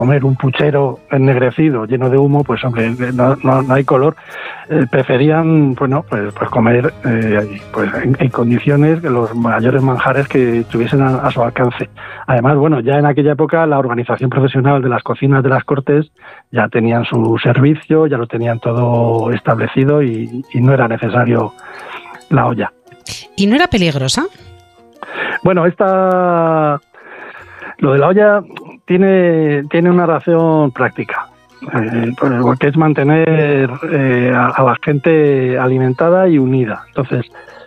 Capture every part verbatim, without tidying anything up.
comer un puchero ennegrecido, lleno de humo, pues hombre, no, no, no hay color. Eh, preferían, bueno, pues, pues comer eh, pues en, en condiciones de los mayores manjares que tuviesen a, a su alcance. Además, bueno, ya en aquella época la organización profesional de las cocinas de las cortes ya tenían su servicio, ya lo tenían todo establecido y, y no era necesario la olla. ¿Y no era peligrosa? Bueno, esta... Lo de la olla tiene, tiene una razón práctica, eh, porque es mantener eh, a, a la gente alimentada y unida. Entonces,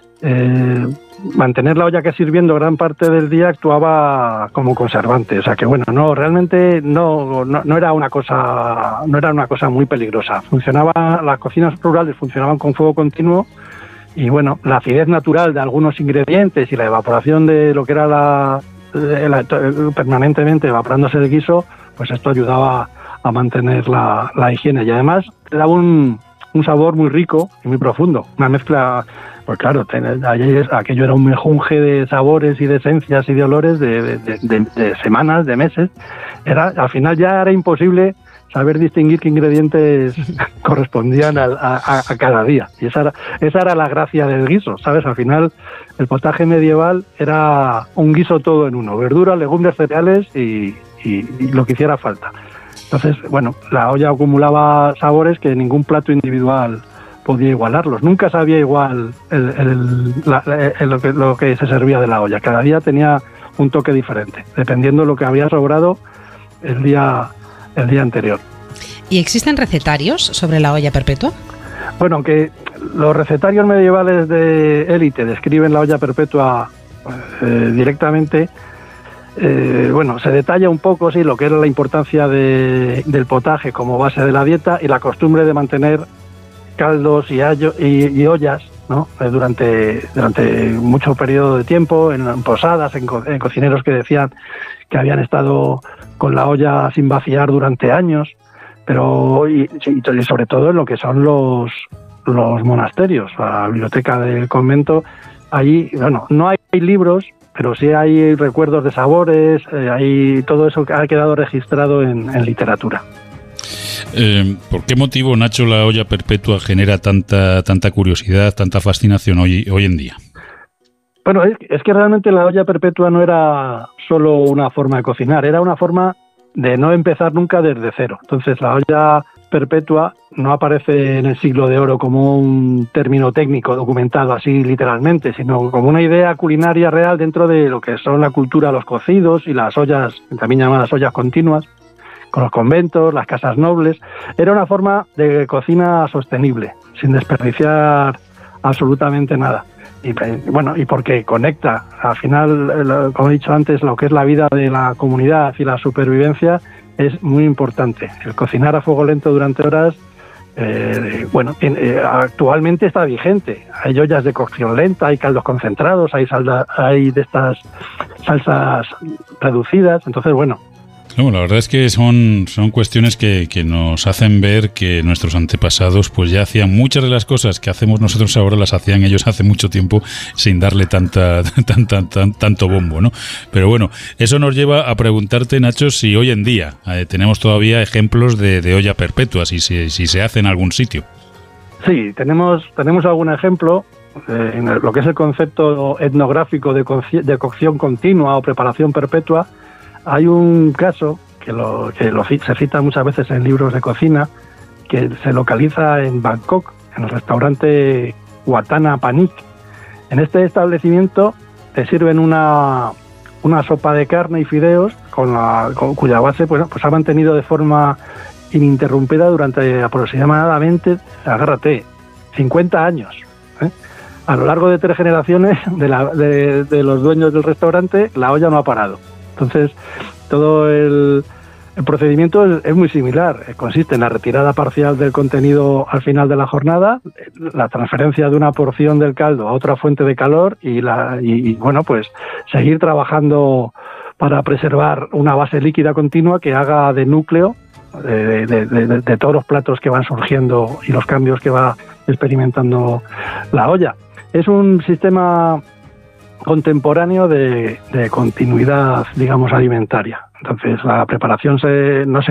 eh, mantener la olla que sirviendo gran parte del día actuaba como conservante. O sea que, bueno, no, realmente no, no, no era una cosa, no era una cosa muy peligrosa. Funcionaba, las cocinas rurales funcionaban con fuego continuo. Y bueno, la acidez natural de algunos ingredientes y la evaporación de lo que era la, la, la permanentemente evaporándose el guiso, pues esto ayudaba a mantener la, la higiene. Y además le daba un, un sabor muy rico y muy profundo. Una mezcla, pues claro, ten, aquello era un mejunje de sabores y de esencias y de olores de, de, de, de, de semanas, de meses. Era, al final ya era imposible saber distinguir qué ingredientes correspondían a, a, a cada día. Y esa era, esa era la gracia del guiso, ¿sabes? Al final, el potaje medieval era un guiso todo en uno. Verduras, legumbres, cereales y, y, y lo que hiciera falta. Entonces, bueno, la olla acumulaba sabores que ningún plato individual podía igualarlos. Nunca sabía igual el, el, la, el, lo, que, lo que se servía de la olla. Cada día tenía un toque diferente, dependiendo de lo que había sobrado el día... el día anterior. ¿Y existen recetarios sobre la olla perpetua? Bueno, aunque los recetarios medievales de élite describen la olla perpetua eh, directamente, eh, bueno, se detalla un poco, sí, lo que era la importancia de, del potaje como base de la dieta y la costumbre de mantener caldos y, allo, y, y ollas, ¿no? Eh, durante, durante mucho periodo de tiempo, en, en posadas, en, co- en cocineros que decían que habían estado con la olla sin vaciar durante años, pero y, y sobre todo en lo que son los, los monasterios, la biblioteca del convento. Allí, bueno, no hay libros, pero sí hay recuerdos de sabores, eh, hay todo eso que ha quedado registrado en, en literatura. Eh, ¿Por qué motivo, Nacho, la olla perpetua genera tanta tanta curiosidad, tanta fascinación hoy, hoy en día? Bueno, es, es que realmente la olla perpetua no era solo una forma de cocinar, era una forma de no empezar nunca desde cero. Entonces, la olla perpetua no aparece en el siglo de oro como un término técnico documentado así literalmente, sino como una idea culinaria real dentro de lo que son la cultura, los cocidos y las ollas, también llamadas ollas continuas, con los conventos, las casas nobles. Era una forma de cocina sostenible, sin desperdiciar absolutamente nada. Y bueno, y porque conecta, al final, como he dicho antes, lo que es la vida de la comunidad y la supervivencia es muy importante. El cocinar a fuego lento durante horas, eh, bueno, eh, actualmente está vigente. Hay ollas de cocción lenta, hay caldos concentrados, hay, salda, hay de estas salsas reducidas. Entonces, bueno, No, la verdad es que son, son cuestiones que, que nos hacen ver que nuestros antepasados pues ya hacían muchas de las cosas que hacemos nosotros ahora, las hacían ellos hace mucho tiempo sin darle tanta, tan, tan, tan, tanto bombo, ¿no? Pero bueno, eso nos lleva a preguntarte, Nacho, si hoy en día eh, tenemos todavía ejemplos de, de olla perpetua, si, si, si se hace en algún sitio. Sí, tenemos, tenemos algún ejemplo. Eh, en lo que es el concepto etnográfico de, co- de cocción continua o preparación perpetua. Hay un caso que, lo, que lo, se cita muchas veces en libros de cocina, que se localiza en Bangkok, en el restaurante Watana Panik. En este establecimiento te sirven una, una sopa de carne y fideos con la, con, cuya base bueno, pues ha mantenido de forma ininterrumpida durante aproximadamente, agárrate, cincuenta años. ¿eh? A lo largo de tres generaciones de, la, de, de los dueños del restaurante, la olla no ha parado. Entonces, todo el, el procedimiento es, es muy similar. Consiste en la retirada parcial del contenido al final de la jornada, la transferencia de una porción del caldo a otra fuente de calor y, la, y, y bueno, pues seguir trabajando para preservar una base líquida continua que haga de núcleo de, de, de, de, de todos los platos que van surgiendo y los cambios que va experimentando la olla. Es un sistema contemporáneo de, de continuidad, digamos, alimentaria. Entonces, la preparación se, no se